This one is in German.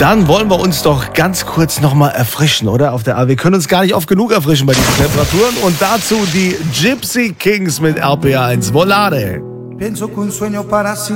Dann wollen wir uns doch ganz kurz nochmal erfrischen, oder? Auf der A. Wir können uns gar nicht oft genug erfrischen bei diesen Temperaturen. Und dazu die Gypsy Kings mit RPA 1. Volare.